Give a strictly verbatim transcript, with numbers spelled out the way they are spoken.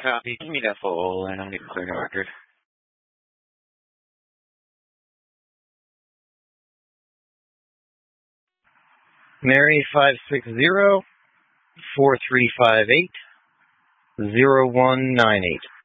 Copy. Give me that full, and I'll need to clear the record. Mary five six zero, four three five eight, zero one nine eight.